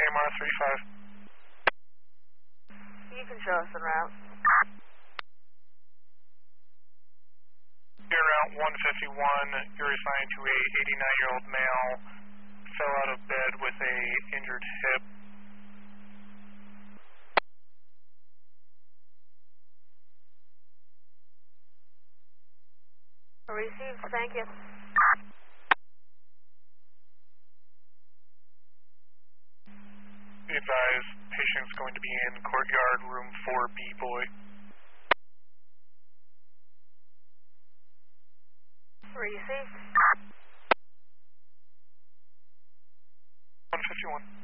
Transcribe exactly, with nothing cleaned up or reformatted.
M R three five. You can show us the route. You're route one fifty-one. You're assigned to a eighty-nine-year-old male. Fell out of bed with a injured hip. Received, thank you. Be advised, patient's going to be in courtyard room four B, boy. Received. one fifty-one.